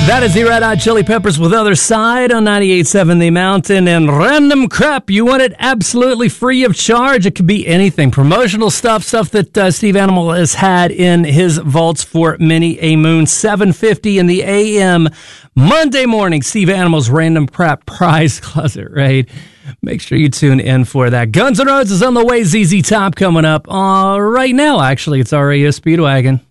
That is the Red Hot Chili Peppers with Other Side on 98.7 The Mountain. And Random Crap, you want it absolutely free of charge. It could be anything. Promotional stuff that Steve Animal has had in his vaults for many a moon. 7:50 in the a.m. Monday morning, Steve Animal's Random Crap Prize Closet Raid. Make sure you tune in for that. Guns N' Roses on the way. ZZ Top coming up right now, actually. It's REO Speedwagon.